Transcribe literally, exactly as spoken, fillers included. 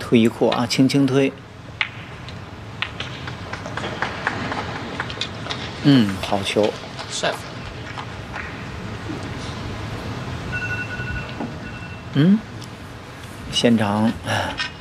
推一扩啊，轻轻推。嗯，好球。 帅。 嗯，现场